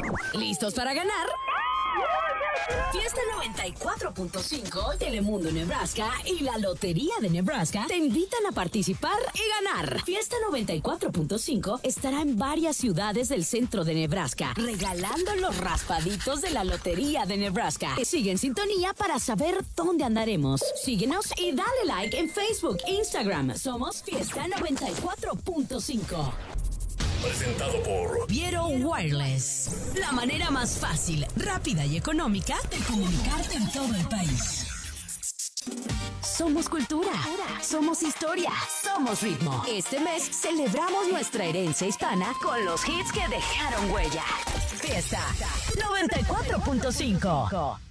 ¿Listos para ganar? Fiesta 94.5, Telemundo Nebraska y la Lotería de Nebraska te invitan a participar y ganar. Fiesta 94.5 estará en varias ciudades del centro de Nebraska, regalando los raspaditos de la Lotería de Nebraska. Sigue en sintonía para saber dónde andaremos. Síguenos y dale like en Facebook e Instagram. Somos Fiesta 94.5. Presentado por Viero Wireless. La manera más fácil, rápida y económica de comunicarte en todo el país. Somos cultura, somos historia, somos ritmo. Este mes celebramos nuestra herencia hispana con los hits que dejaron huella. Fiesta 94.5.